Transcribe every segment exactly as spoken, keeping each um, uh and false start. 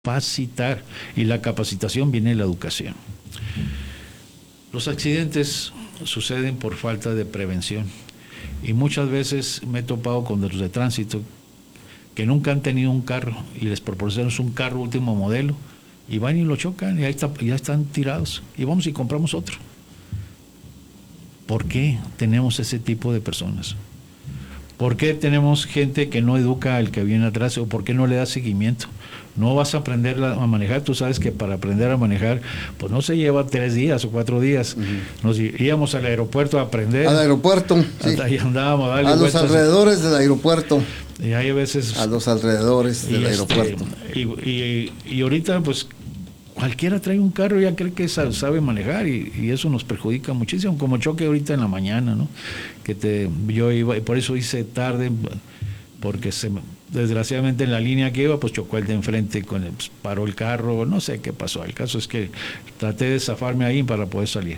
capacitar, y la capacitación viene de la educación. Los accidentes suceden por falta de prevención, y muchas veces me he topado con los de tránsito que nunca han tenido un carro y les proporcionamos un carro último modelo y van y lo chocan y ahí está, ya están tirados y vamos y compramos otro. ¿Por qué tenemos ese tipo de personas? ¿Por qué tenemos gente que no educa al que viene atrás o por qué no le da seguimiento? No vas a aprender a manejar, tú sabes que para aprender a manejar, pues no se lleva tres días o cuatro días. Uh-huh. Nos íbamos al aeropuerto a aprender. Al aeropuerto, sí. Ahí andábamos a darle A los vueltas. alrededores del aeropuerto. Y hay veces... A los alrededores del este, aeropuerto. Y, y, y ahorita, pues, cualquiera trae un carro y ya cree que sabe manejar y, y eso nos perjudica muchísimo, como choque ahorita en la mañana, ¿no? Que te, yo iba, y por eso hice tarde, porque se desgraciadamente en la línea que iba, pues chocó el de enfrente, con el, pues, paró el carro, no sé qué pasó. El caso es que traté de zafarme ahí para poder salir.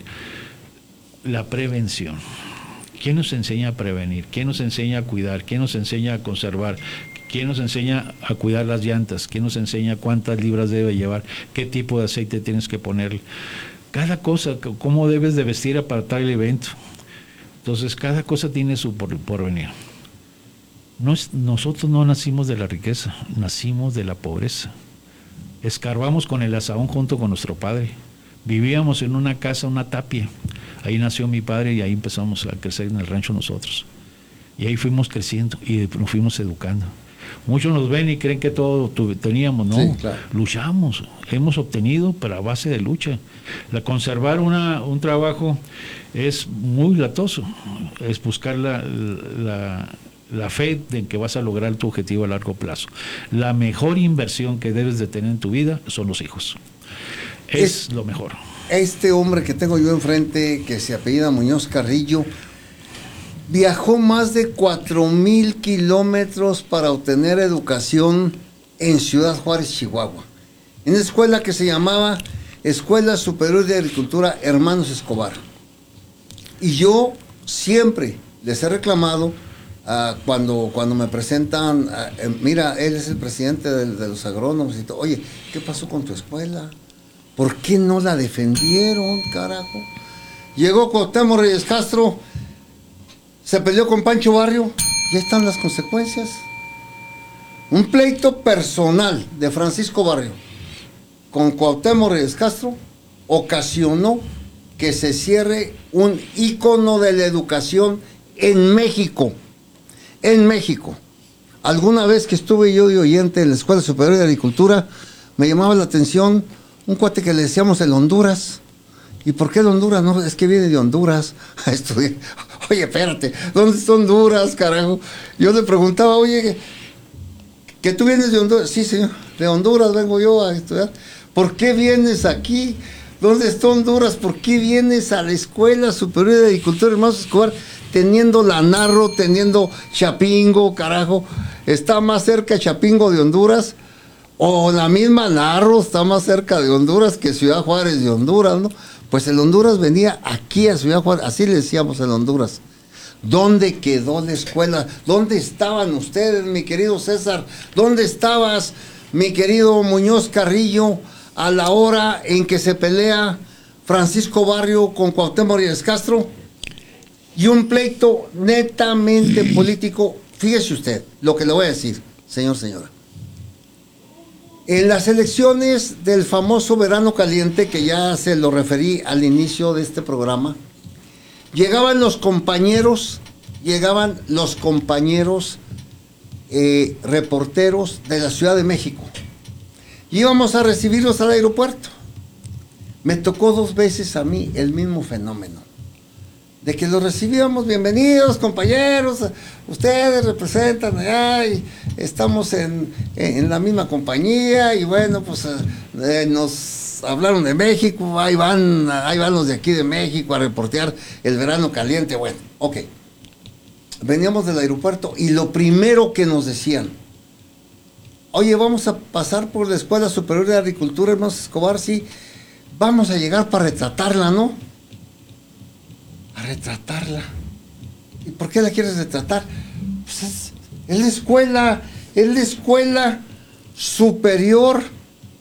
La prevención. ¿Quién nos enseña a prevenir? ¿Quién nos enseña a cuidar? ¿Quién nos enseña a conservar? ¿Quién nos enseña a cuidar las llantas? ¿Quién nos enseña cuántas libras debe llevar? ¿Qué tipo de aceite tienes que ponerle? Cada cosa, cómo debes de vestir para tal evento. Entonces, cada cosa tiene su porvenir. No es, nosotros no nacimos de la riqueza, nacimos de la pobreza. Escarbamos con el asaón junto con nuestro padre. Vivíamos en una casa, una tapia. Ahí nació mi padre y ahí empezamos a crecer en el rancho nosotros. Y ahí fuimos creciendo y nos fuimos educando. Muchos nos ven y creen que todo teníamos, no, sí, claro. Luchamos, hemos obtenido, pero a base de lucha. La conservar una, un trabajo es muy latoso, es buscar la, la, la fe de que vas a lograr tu objetivo a largo plazo. La mejor inversión que debes de tener en tu vida son los hijos, es, es lo mejor. Este hombre que tengo yo enfrente, que se apellida Muñoz Carrillo, viajó más de cuatro mil kilómetros para obtener educación en Ciudad Juárez, Chihuahua, en una escuela que se llamaba Escuela Superior de Agricultura Hermanos Escobar. Y yo siempre les he reclamado, uh, cuando, cuando me presentan, uh, mira, él es el presidente de, de los agrónomos, y todo, oye, ¿qué pasó con tu escuela? ¿Por qué no la defendieron, carajo? Llegó Cuauhtémoc Reyes Castro, se peleó con Pancho Barrio, ya están las consecuencias. Un pleito personal de Francisco Barrio con Cuauhtémoc Reyes Castro ocasionó que se cierre un ícono de la educación en México. En México. Alguna vez que estuve yo de oyente en la Escuela Superior de Agricultura, me llamaba la atención un cuate que le decíamos el Honduras. ¿Y por qué el Honduras? No, es que viene de Honduras a estudiar. Oye, espérate, ¿dónde está Honduras, carajo? Yo le preguntaba, oye, ¿que tú vienes de Honduras? Sí, señor, de Honduras vengo yo a estudiar. ¿Por qué vienes aquí? ¿Dónde está Honduras? ¿Por qué vienes a la Escuela Superior de Agricultura Hermanos Escobar teniendo la Narro, teniendo Chapingo, carajo? ¿Está más cerca Chapingo de Honduras? O la misma Narro está más cerca de Honduras que Ciudad Juárez de Honduras, ¿no? Pues el Honduras venía aquí a Ciudad Juárez, así le decíamos el Honduras. ¿Dónde quedó la escuela? ¿Dónde estaban ustedes, mi querido César? ¿Dónde estabas, mi querido Muñoz Carrillo, a la hora en que se pelea Francisco Barrio con Cuauhtémoc Reyes Castro? Y un pleito netamente político. Fíjese usted lo que le voy a decir, señor, señora. En las elecciones del famoso verano caliente, que ya se lo referí al inicio de este programa, llegaban los compañeros, llegaban los compañeros eh, reporteros de la Ciudad de México. Íbamos a recibirlos al aeropuerto. Me tocó dos veces a mí el mismo fenómeno. De que los recibíamos, bienvenidos compañeros, ustedes representan allá y estamos en, en la misma compañía y bueno, pues eh, nos hablaron de México, ahí van, ahí van los de aquí de México a reportear el verano caliente. Bueno, ok. Veníamos del aeropuerto y lo primero que nos decían, oye, vamos a pasar por la Escuela Superior de Agricultura Hermanos Escobar, sí, vamos a llegar para retratarla, ¿no? A retratarla. ¿Y por qué la quieres retratar? Pues es, es la escuela, es la escuela superior